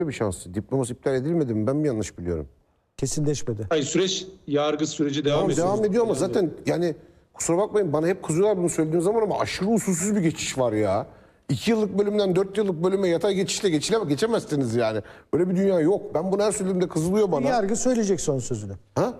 bir şansı. Diploması iptal edilmedi mi? Ben mi yanlış biliyorum? Kesinleşmedi. Hayır, yargı süreci devam ediyor. Devam ediyor ama zaten yani kusura bakmayın bana hep kızıyorlar bunu söylediğim zaman ama aşırı usulsüz bir geçiş var ya. 2 yıllık bölümden 4 yıllık bölüme yatay geçişle geçemezsiniz yani. Öyle bir dünya yok. Ben bunu her söylediğimde kızılıyor bana. Yargı söyleyecek son sözünü. Ha?